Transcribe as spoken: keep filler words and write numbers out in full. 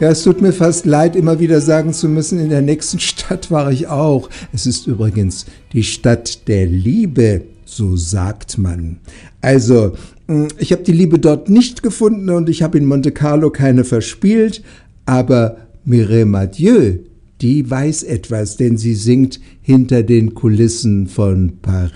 Ja, es tut mir fast leid, immer wieder sagen zu müssen, in der nächsten Stadt war ich auch. Es ist übrigens die Stadt der Liebe, so sagt man. Also, ich habe die Liebe dort nicht gefunden und ich habe in Monte Carlo keine verspielt, aber Mireille Mathieu, die weiß etwas, denn sie singt hinter den Kulissen von Paris.